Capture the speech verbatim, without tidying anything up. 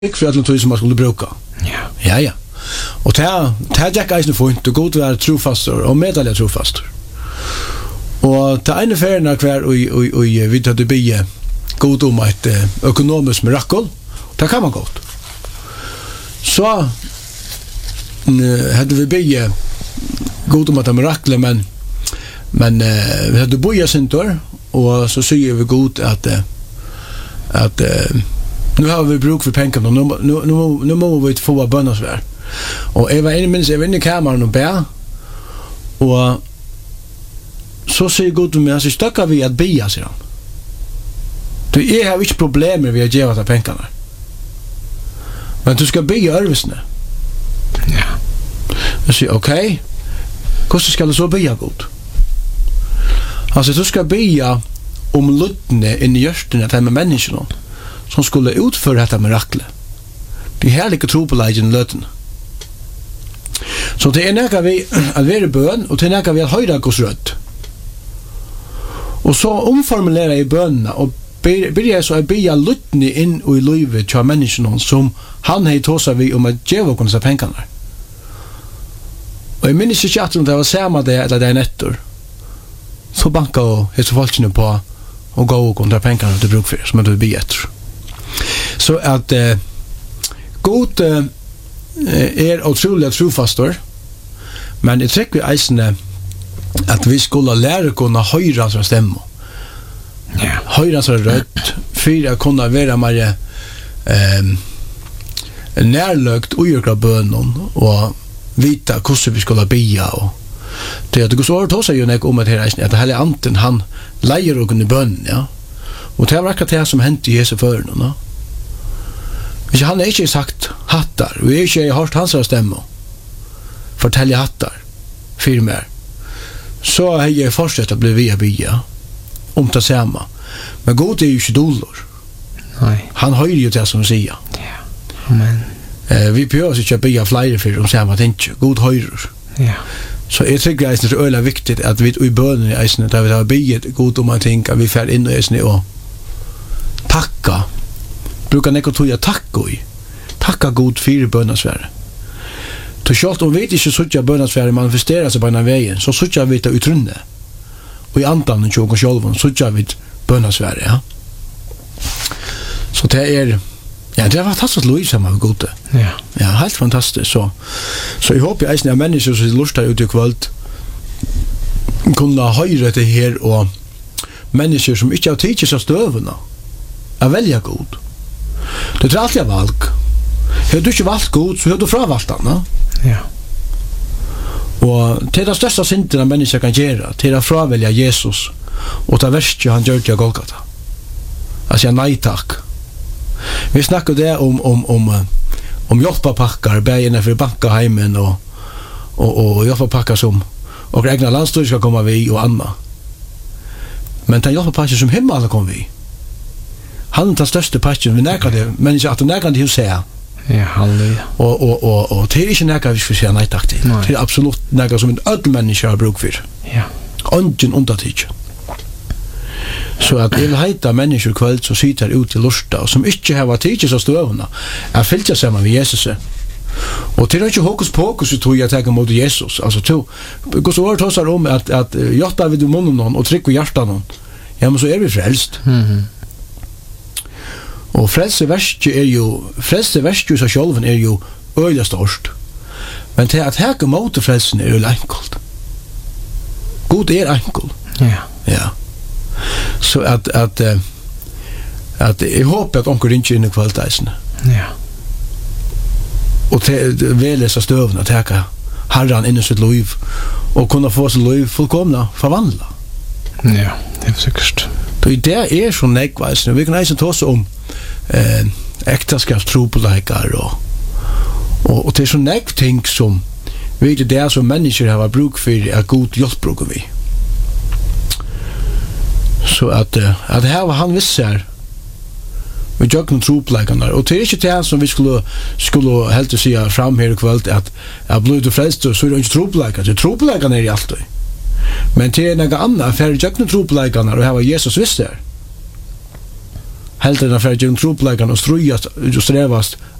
för alla tog som man skulle bruka. Ja. Ja, ja. Och det det Jack Eisen point to god var trofastor och medalja trofastor. Och det ena färna kvar och och och vi hade be god om ett ekonomiskt mirakel. Det kan man gott. Så hade vi be god om ett mirakel men men vi hade boja sentor och så säger vi god att att nu har vi bruk för pengar nu nu nu nu måste vi få bönnasvär. Och jag var en minst jag var inne i kameran och bär och så säger god med att stöcka vi att bia sig han. Du är har inte problem med att ge våra pengarna. Men du ska bia örvisne. Ja. Jag säger okej. Okay. Hur ska du så bia god? Alltså du ska bia om luttne in i hjärtan att med människorna som skulle utföra detta mirakel. Det är härligt att tro på legend lutten. Så det är näka vi att vara bön och det är näka vi att höra Guds rödd. Och så omformulera i bönerna och börja så att bya luttne in i livet till människorna som han har tåsat vi om att ge oss pengarna. Och jag minns inte att det var samma det eller det är nettor. Så banka och hälsa folkene på och gå och kontra pengarna till bruk för som du blir efter. Så att eh, god eh, är otroligt trofastor men det tycker vi eisne att vi skulle lära kunna höra hans stämma. Ja. Höra hans rödd för att kunna vara mer eh, närlögt och göra bönen och vita hur vi skulle bia och det att det går så att säga ju om att det är att hela anten han lejer och kunde bön ja och det var akkurat det som hände i Jesu för no? Hvis han er ikke sagt hattar og jeg ikke har hørt hans stemme fortelle hattar for meg så har jeg fortsatt å bli via bia om det samme men god er jo ikke dolor Nei. Han hører jo det som sier Ja. Amen. eh, vi behøver ikke å bia flere for om samme ting god hører Ja. Så jeg tror det er øyelig viktig at vi i bønnen i eisene, da vi har bygget god om at ting, at vi fer inn i eisene og takka. Brukar nekko tog jeg takka i. Takka god fire bønnasvære. Så selv om vi ikke suttja bønnasvære manifesterer seg på en veien, så suttja vi det utrunne. Og i andan og tjåk og sjolven suttja vi bønnasvære, ja. Så det er... Ja, det var fantastiskt lov sammen med gode. Ja. Ja, helt fantastiskt. Så, så jeg håper jeg at mennesker som lustar ut i kvöld kunne høre det her og mennesker som ikke har tidsi seg støvende er velja god. Det er alltid valg. Har du ikke valgt god, så har du fravalgt han. Ja. Og til det største syndene mennesker kan gjøre, til å fravelja Jesus og ta verste han gjør til Golgata. Altså, ja, nei takk. Vi snackar det om om om om hjälpapackar bägen för bankaheimen och och och hjälpapackar som och egna landstyrelser ska komma vi och Anna. Men den hjälpapackar som hemma alla kommer vi. Han tar största packen vi näkar det men inte att det näkar det hur säga. Ja, halleluja. Och och och och det är inte näkar vi ska säga nej tack till. Det är absolut näkar som en öll människa har bruk för. Ja. Ungen undertid. Så at jeg vil heita mennesker kveld som sitter ut i lusta og som ikke har vært tidlig så støvende er fyllt seg sammen med Jesus og til ikke hokus pokus tror jeg tenker mot Jesus altså to Guds ord tåsar om at, at hjertet vid munnen noen og trykk ved hjertet noen ja men så er vi frelst Mhm. og frelse verste er jo frelse verste seg sjølven er jo øyla størst men til at heke mot frelsen er jo enkelt god er enkelt Ja. ja så at at uh, at jeg håper at onkel ringer inn i kvaliteten. Ja. Og til velese støvene at jeg herren inn i sitt liv og kunne få sitt liv fullkomna forvandla. Ja, det er sikkert. Det er så nekveisen. Vi kan eisen ta oss om eh, ekteskapstropelikar og, og, og det er så nek ting som vi det er som mennesker har bruk for er god hjelpbruk vi. Så at, uh, at her var han visser vi gjør noen tropelikene og det er ikke det som vi skulle skulle helt å si fram her i kveld at jeg ble du frelst så er det ikke tropelikene det tropelikene er i alt men til noe annet for jeg gjør noen tropelikene og her var Jesus visser heldur enn affæra gjennom troplegan og strujast og strevast